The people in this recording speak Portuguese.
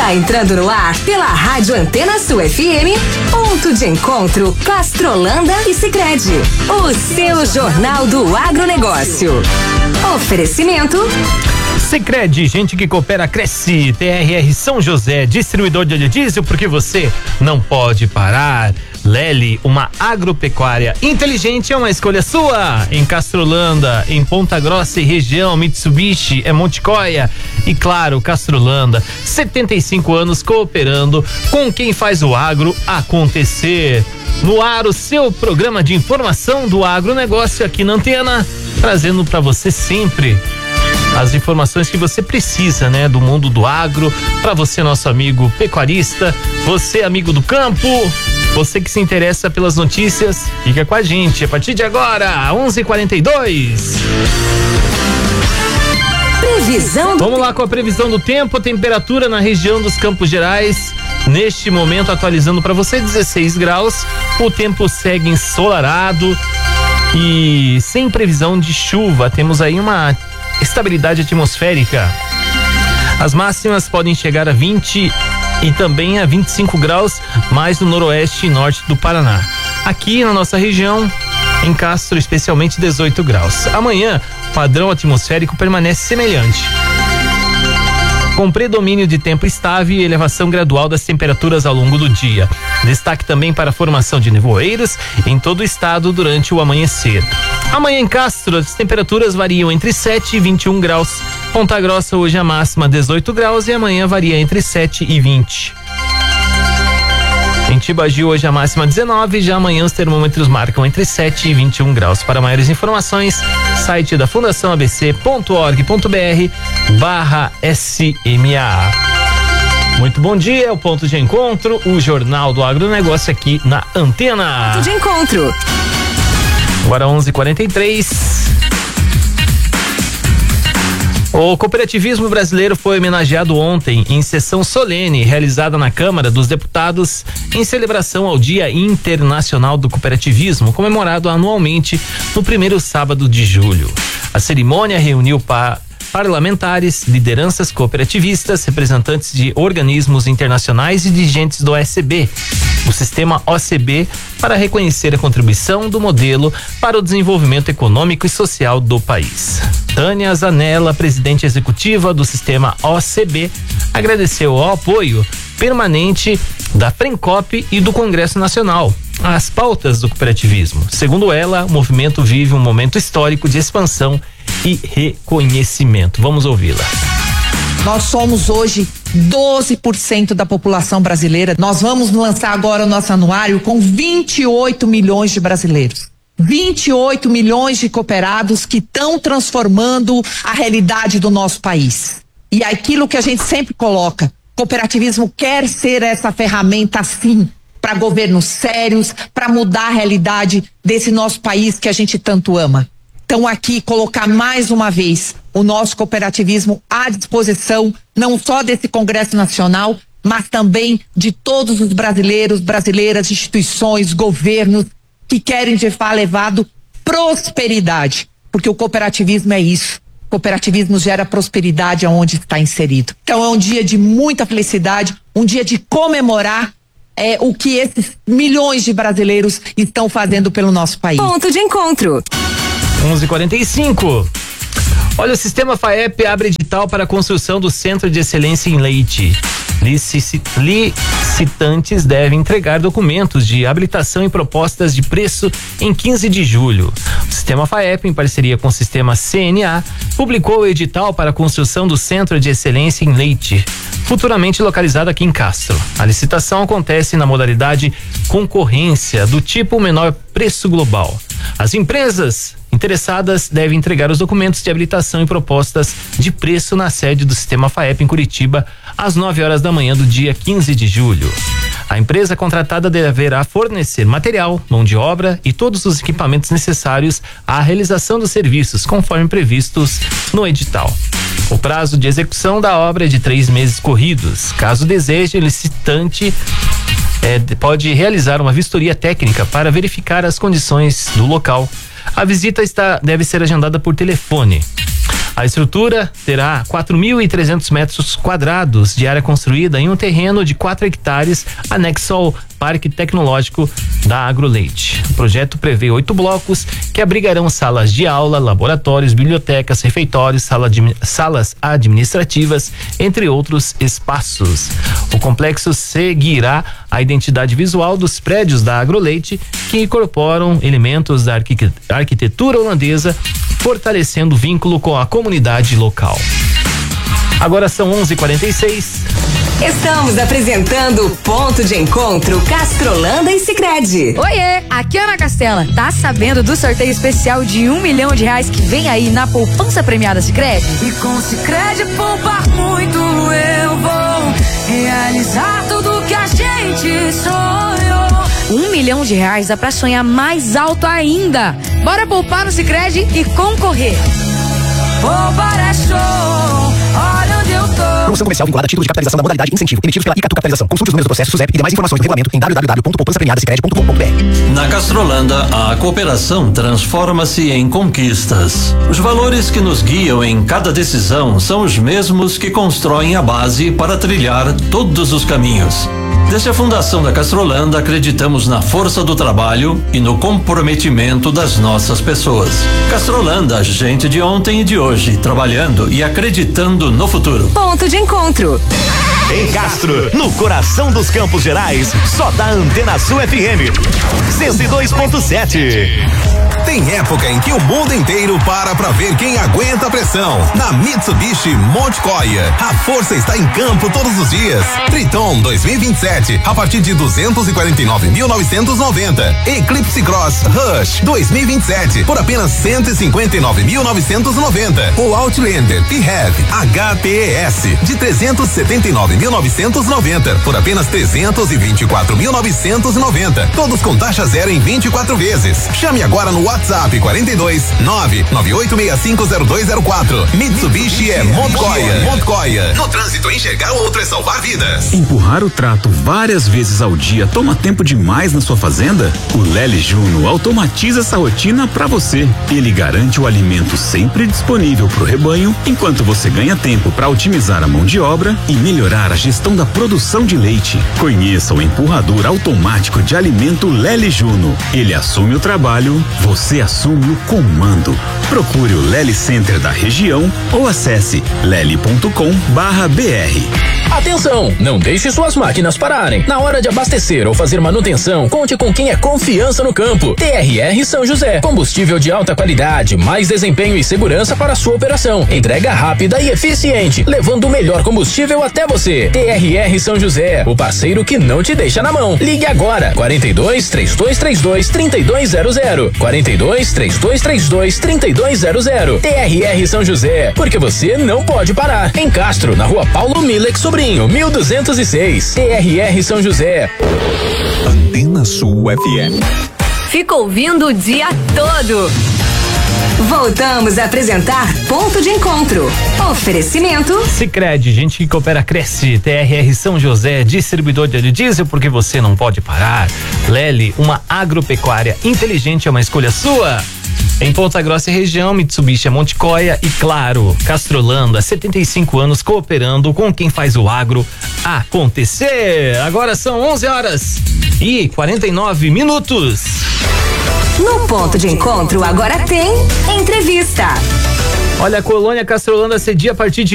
Está entrando no ar pela Rádio Antena Sul FM, ponto de encontro Castrolanda e Sicredi. O seu Jornal do Agronegócio. Oferecimento Sicredi, gente que coopera, cresce. TRR São José, distribuidor de óleo diesel, porque você não pode parar. Lely, uma agropecuária inteligente, é uma escolha sua. Em Castrolanda, em Ponta Grossa e região, Mitsubishi, é Monticoia. E claro, Castrolanda, 75 anos cooperando com quem faz o agro acontecer. No ar, o seu programa de informação do agronegócio aqui na Antena, trazendo para você sempre as informações que você precisa, né, do mundo do agro, para você, nosso amigo pecuarista, você, amigo do campo, você que se interessa pelas notícias, fica com a gente a partir de agora, 11h42. Previsão. Vamos lá com a previsão do tempo, temperatura na região dos Campos Gerais. Neste momento, atualizando para você, 16 graus. O tempo segue ensolarado e sem previsão de chuva. Temos aí uma estabilidade atmosférica. As máximas podem chegar a 20 e também a 25 graus, mais no noroeste e norte do Paraná. Aqui na nossa região, em Castro, especialmente 18 graus. Amanhã, o padrão atmosférico permanece semelhante, com predomínio de tempo estável e elevação gradual das temperaturas ao longo do dia. Destaque também para a formação de nevoeiros em todo o estado durante o amanhecer. Amanhã em Castro, as temperaturas variam entre 7 e 21 graus. Ponta Grossa hoje a máxima 18 graus e amanhã varia entre 7 e 20. Em Tibagi hoje a máxima 19, já amanhã os termômetros marcam entre 7 e 21 graus. Para maiores informações, site da Fundação abc.org.br/SMA. Muito bom dia, é o Ponto de Encontro, o Jornal do Agronegócio aqui na Antena. Ponto de Encontro. Agora 11h43. O cooperativismo brasileiro foi homenageado ontem em sessão solene realizada na Câmara dos Deputados em celebração ao Dia Internacional do Cooperativismo, comemorado anualmente no primeiro sábado de julho. A cerimônia reuniu parlamentares, lideranças cooperativistas, representantes de organismos internacionais e dirigentes do OSB, o sistema OCB, para reconhecer a contribuição do modelo para o desenvolvimento econômico e social do país. Tânia Zanella, presidente executiva do sistema OCB, agradeceu ao apoio permanente da Frencop e do Congresso Nacional às pautas do cooperativismo. Segundo ela, o movimento vive um momento histórico de expansão e reconhecimento. Vamos ouvi-la. Nós somos hoje 12% da população brasileira. Nós vamos lançar agora o nosso anuário com 28 milhões de brasileiros. 28 milhões de cooperados que estão transformando a realidade do nosso país. E aquilo que a gente sempre coloca, cooperativismo quer ser essa ferramenta sim, para governos sérios, para mudar a realidade desse nosso país que a gente tanto ama. Então aqui colocar mais uma vez o nosso cooperativismo à disposição, não só desse Congresso Nacional, mas também de todos os brasileiros, brasileiras, instituições, governos que querem de fato levado prosperidade, porque o cooperativismo é isso. O cooperativismo gera prosperidade aonde está inserido. Então é um dia de muita felicidade, um dia de comemorar o que esses milhões de brasileiros estão fazendo pelo nosso país. Ponto de Encontro. 11h45. Olha, o sistema FAEP abre edital para a construção do Centro de Excelência em Leite. Licitantes devem entregar documentos de habilitação e propostas de preço em 15 de julho. O sistema FAEP, em parceria com o sistema CNA, publicou o edital para a construção do Centro de Excelência em Leite, futuramente localizado aqui em Castro. A licitação acontece na modalidade concorrência, do tipo menor preço global. As empresas interessadas devem entregar os documentos de habilitação e propostas de preço na sede do sistema FAEP em Curitiba às 9 horas da manhã do dia 15 de julho. A empresa contratada deverá fornecer material, mão de obra e todos os equipamentos necessários à realização dos serviços, conforme previstos no edital. O prazo de execução da obra é de 3 meses corridos. Caso deseje, o licitante pode realizar uma vistoria técnica para verificar as condições do local. A visita deve ser agendada por telefone. A estrutura terá 4.300 metros quadrados de área construída em um terreno de 4 hectares anexo ao Parque Tecnológico da AgroLeite. O projeto prevê 8 blocos que abrigarão salas de aula, laboratórios, bibliotecas, refeitórios, salas administrativas, entre outros espaços. O complexo seguirá a identidade visual dos prédios da AgroLeite, que incorporam elementos da arquitetura holandesa, fortalecendo o vínculo com a comunidade local. Agora são 11h46. Estamos apresentando Ponto de Encontro Castrolanda e Sicredi. Oiê, aqui é Ana Castela. Tá sabendo do sorteio especial de R$1 milhão que vem aí na poupança premiada Sicredi? E com Sicredi poupar muito eu vou realizar tudo que a gente sonhou. R$1 milhão dá pra sonhar mais alto ainda. Bora poupar no Sicredi e concorrer. Poupar é show, olha onde eu tô. Promoção comercial vinculada a título de capitalização da modalidade incentivo, emitidos pela Icatu Capitalização. Consulte os números do processo SUSEP e demais informações do regulamento em www.poupançapremiadasicredi.com.br. Na Castrolanda, a cooperação transforma-se em conquistas. Os valores que nos guiam em cada decisão são os mesmos que constroem a base para trilhar todos os caminhos. Desde a fundação da Castrolanda, acreditamos na força do trabalho e no comprometimento das nossas pessoas. Castrolanda, gente de ontem e de hoje, trabalhando e acreditando no futuro. Ponto de Encontro. Em Castro, no coração dos Campos Gerais, só dá Antena Sul FM 102.7. Tem época em que o mundo inteiro para pra ver quem aguenta a pressão. Na Mitsubishi Monte Coia, a força está em campo todos os dias. Triton 2027, a partir de 249.990. Eclipse Cross Rush 2027, por apenas 159.990. O Outlander PHEV HTES, de 379.990, por apenas 324.990. Todos com taxa zero em 24 vezes. Chame agora no WhatsApp 42 998650204. Mitsubishi é Montoya. No trânsito, enxergar o outro é salvar vidas. Empurrar o trato várias vezes ao dia toma tempo demais na sua fazenda? O Lely Juno automatiza essa rotina para você. Ele garante o alimento sempre disponível para o rebanho, enquanto você ganha tempo para otimizar a mão de obra e melhorar a gestão da produção de leite. Conheça o empurrador automático de alimento Lely Juno. Ele assume o trabalho, você assume o comando. Procure o Lely Center da região ou acesse lely.com.br. Atenção, não deixe suas máquinas pararem. Na hora de abastecer ou fazer manutenção, conte com quem é confiança no campo. TRR São José, combustível de alta qualidade, mais desempenho e segurança para a sua operação. Entrega rápida e eficiente, levando o melhor combustível até você. TRR São José, o parceiro que não te deixa na mão. Ligue agora, 42-3232-3200. 42-3232-3200. TRR São José, porque você não pode parar. Em Castro, na rua Paulo Milek Sobrinho, 1206. TRR São José. Antena Sul FM. Fica ouvindo o dia todo. Voltamos a apresentar Ponto de Encontro. Oferecimento Sicredi, gente que coopera cresce. TRR São José, distribuidor de óleo diesel, porque você não pode parar. Lely, uma agropecuária inteligente, é uma escolha sua. Em Ponta Grossa e região, Mitsubishi é Monte Coia e, claro, Castrolanda, 75 anos cooperando com quem faz o agro acontecer. Agora são 11h49. No Ponto de Encontro agora tem entrevista. Olha, a colônia Castrolanda cedia a partir de